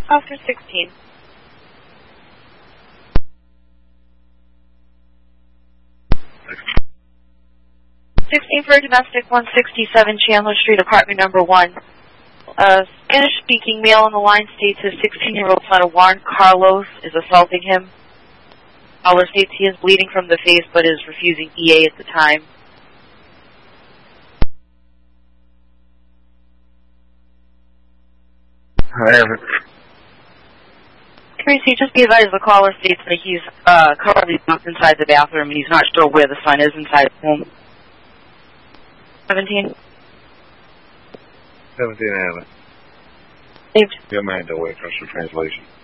Officer 16. 16 for domestic, 167 Chandler Street, apartment number 1. Spanish-speaking male on the line states his 16-year-old son, Juan Carlos, is assaulting him. Caller states he is bleeding from the face but is refusing EA at the time. I have it. Tracy, just be advised the caller states that he's currently locked inside the bathroom and he's not sure where the son is inside the home. 17. 17, I have it. Saved. Your man, away, trust your translation.